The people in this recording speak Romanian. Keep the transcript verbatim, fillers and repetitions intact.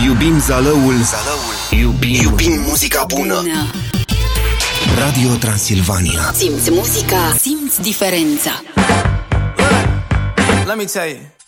Iubim Zalăul, Zalăul. Iubim, Iubim muzica bună. bună Radio Transilvania. Simți muzica, simți diferența. Let me tell you.